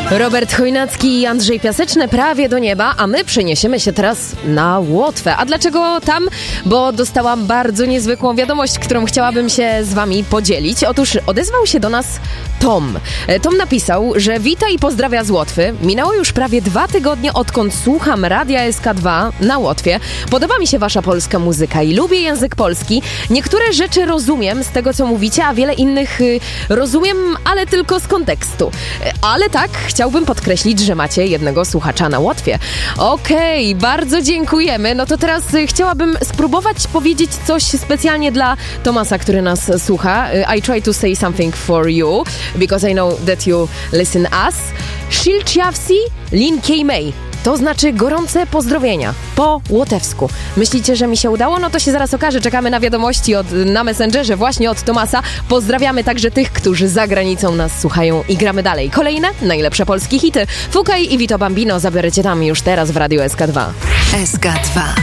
Robert Chojnacki i Andrzej Piaseczny, Prawie do nieba, a my przeniesiemy się teraz na Łotwę. A dlaczego tam? Bo dostałam bardzo niezwykłą wiadomość, którą chciałabym się z wami podzielić. Otóż odezwał się do nas Tom. Tom napisał, że wita i pozdrawia z Łotwy. Minęło już prawie 2 tygodnie, odkąd słucham Radia SK2 na Łotwie. Podoba mi się wasza polska muzyka i lubię język polski. Niektóre rzeczy rozumiem z tego, co mówicie, a wiele innych rozumiem, ale tylko z kontekstu. Ale tak, chciałbym podkreślić, że macie jednego słuchacza na Łotwie. Okej, bardzo dziękujemy. No to teraz chciałabym spróbować powiedzieć coś specjalnie dla Tomasa, który nas słucha. I try to say something for you, because I know that you listen us. Shilciawsi Linkejmej. To znaczy gorące pozdrowienia po łotewsku. Myślicie, że mi się udało? No to się zaraz okaże. Czekamy na wiadomości na Messengerze właśnie od Tomasa. Pozdrawiamy także tych, którzy za granicą nas słuchają i gramy dalej. Kolejne najlepsze polskie hity. Fukaj i Vito Bambino zabiorę cię tam już teraz w Radiu SK2. SK2.